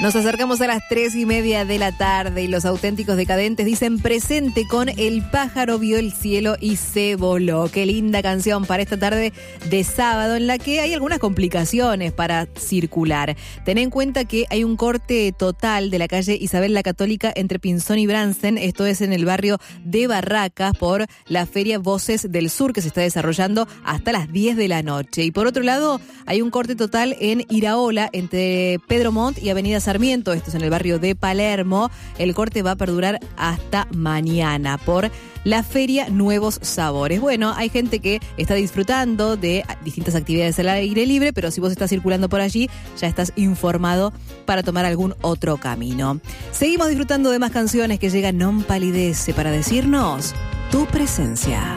Nos acercamos a las 3:30 de la tarde y los auténticos decadentes dicen presente con El pájaro vio el cielo y se voló. Qué linda canción para esta tarde de sábado en la que hay algunas complicaciones para circular. Ten en cuenta que hay un corte total de la calle Isabel la Católica entre Pinzón y Bransen. Esto es en el barrio de Barracas por la Feria Voces del Sur que se está desarrollando hasta las 10 de la noche. Y por otro lado, hay un corte total en Iraola entre Pedro Montt y Avenida Sarmiento, esto es en el barrio de Palermo. El corte va a perdurar hasta mañana por la feria Nuevos Sabores. Bueno, hay gente que está disfrutando de distintas actividades al aire libre, pero si vos estás circulando por allí, ya estás informado para tomar algún otro camino. Seguimos disfrutando de más canciones que llega Non Palidece para decirnos tu presencia.